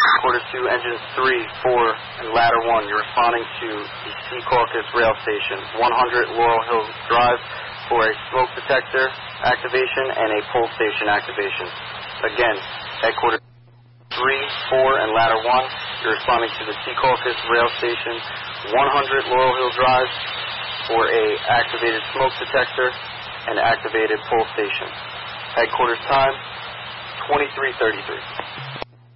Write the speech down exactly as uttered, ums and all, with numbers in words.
Quarter two, engines three, four, and ladder one, you're responding to the Secaucus Rail Station, one hundred Laurel Hill Drive, for a smoke detector activation and a pull station activation. Again, headquarters three, four, and ladder one, you're responding to the Secaucus Rail Station, one hundred Laurel Hill Drive, for a activated smoke detector and activated pull station. Headquarters time, twenty-three thirty-three.